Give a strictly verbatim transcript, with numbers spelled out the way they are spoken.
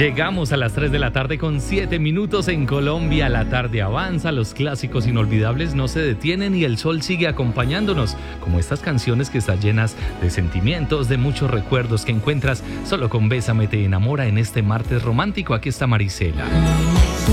Llegamos a las tres de la tarde con siete minutos en Colombia. La tarde avanza, los clásicos inolvidables no se detienen y el sol sigue acompañándonos, como estas canciones que están llenas de sentimientos, de muchos recuerdos que encuentras solo con Bésame te enamora en este martes romántico. Aquí está Marisela.